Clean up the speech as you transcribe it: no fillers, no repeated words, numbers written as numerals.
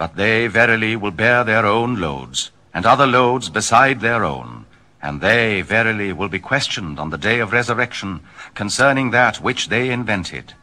But they verily will bear their own loads, and other loads beside their own. And they verily will be questioned on the day of resurrection concerning that which they invented.